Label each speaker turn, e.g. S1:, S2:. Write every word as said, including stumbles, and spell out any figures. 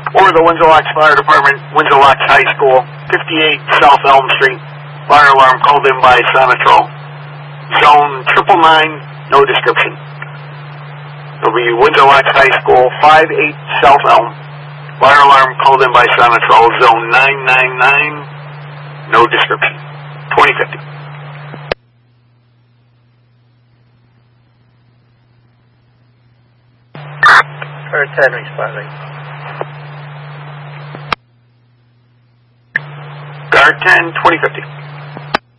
S1: Or the Windsor Locks Fire Department, Windsor Locks High School, fifty-eight South Elm Street. Fire alarm called in by Sonatrol. Zone triple nine, no description. It'll be Windsor Locks High School, five eight South Elm. Fire alarm called in by Sonatrol. Zone nine nine nine, no description. twenty fifty.
S2: Fire ten responding.
S1: Guard ten, twenty fifty.